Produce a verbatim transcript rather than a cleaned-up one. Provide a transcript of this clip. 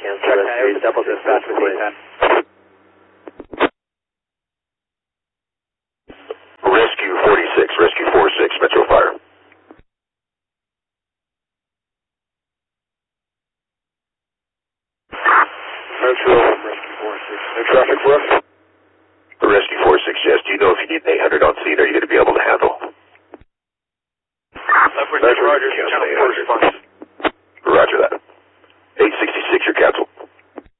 Cancel rescue, double dispatch with eight ten. Rescue forty-six, Rescue forty-six, Metro Fire. Metro, Rescue forty-six. No traffic for us? Rescue forty-six, yes. Do you know if you need an eight hundred on scene? Are you going to be able to handle? Metro, Roger, channel four response.